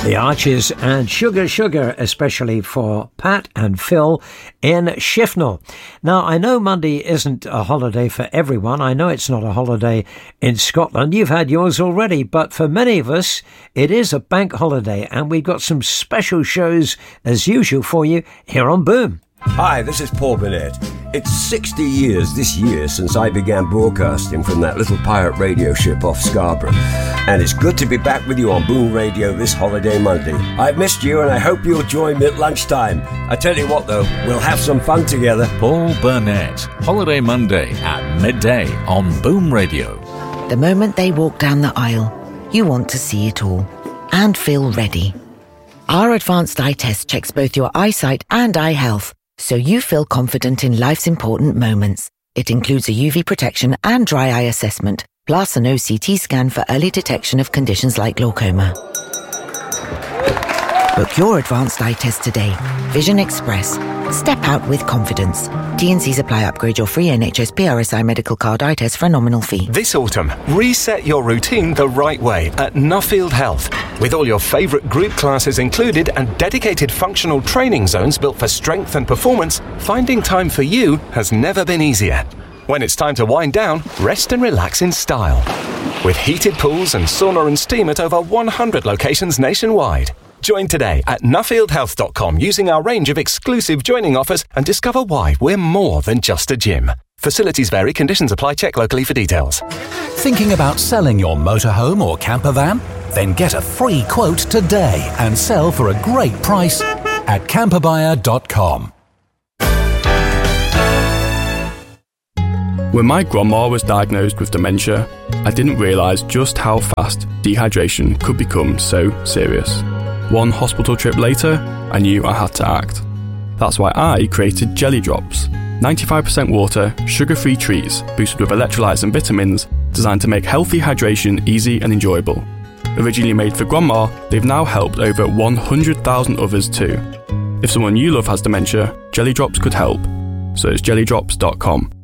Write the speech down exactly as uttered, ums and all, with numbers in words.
The Archers and Sugar Sugar, especially for Pat and Phil in Shifnal. Now, I know Monday isn't a holiday for everyone. I know it's not a holiday in Scotland. You've had yours already, but for many of us, it is a bank holiday, and we've got some special shows, as usual, for you here on Boom. Hi, this is Paul Burnett. It's sixty years this year since I began broadcasting from that little pirate radio ship off Scarborough. And it's good to be back with you on Boom Radio this holiday Monday. I've missed you and I hope you'll join me at lunchtime. I tell you what though, we'll have some fun together. Paul Burnett, Holiday Monday at midday on Boom Radio. The moment they walk down the aisle, you want to see it all and feel ready. Our advanced eye test checks both your eyesight and eye health, so you feel confident in life's important moments. It includes a U V protection and dry eye assessment, plus an O C T scan for early detection of conditions like glaucoma. Book your advanced eye test today. Vision Express. Step out with confidence. T and Cs apply. Upgrade your free N H S P R S I medical card eye test for a nominal fee. This autumn, reset your routine the right way at Nuffield Health. With all your favourite group classes included and dedicated functional training zones built for strength and performance, finding time for you has never been easier. When it's time to wind down, rest and relax in style. With heated pools and sauna and steam at over one hundred locations nationwide. Join today at nuffield health dot com using our range of exclusive joining offers and discover why we're more than just a gym. Facilities vary, conditions apply, check locally for details. Thinking about selling your motorhome or camper van? Then get a free quote today and sell for a great price at camper buyer dot com. When my grandma was diagnosed with dementia, I didn't realise just how fast dehydration could become so serious. One hospital trip later, I knew I had to act. That's why I created Jelly Drops, ninety-five percent water, sugar-free treats boosted with electrolytes and vitamins designed to make healthy hydration easy and enjoyable. Originally made for grandma, they've now helped over one hundred thousand others too. If someone you love has dementia, Jelly Drops could help. So it's jelly drops dot com.